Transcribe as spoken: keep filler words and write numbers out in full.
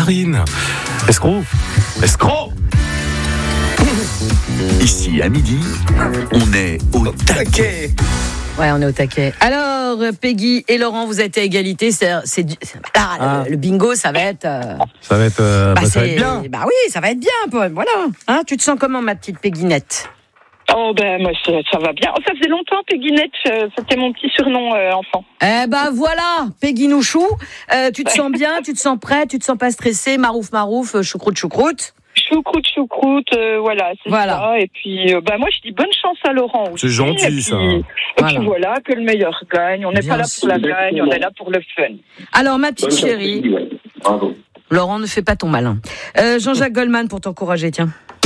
Karine. Escroc. Escroc. Ici, à midi, on est au taquet. Ouais, on est au taquet. Alors, Peggy et Laurent, vous êtes à égalité. C'est, c'est, c'est là, Ah. le, le bingo, ça va être. Euh, Ça va être, euh, bah, bah, ça va c'est- être bien. Bah oui, ça va être bien, Paul. Voilà. Hein, tu te sens comment, ma petite Pegginette? Oh ben moi ça, ça va bien. Oh, ça faisait longtemps Pegginette, euh, c'était mon petit surnom euh, enfant. Eh ben voilà, Peggy Nouchou. Euh, tu te sens bien, tu te sens prête, tu te sens pas stressée, marouf marouf, choucroute choucroute. Choucroute, choucroute, euh, voilà, c'est Voilà. ça. Et puis euh, bah moi je dis bonne chance à Laurent aussi. C'est gentil, et puis, ça. Et Voilà. puis voilà, que le meilleur gagne. On n'est Bien pas là sûr. pour la gagne, on est là pour le fun. Alors, ma petite chérie, Bravo. Laurent, ne fais pas ton malin. Euh, Jean-Jacques Goldman pour t'encourager, tiens.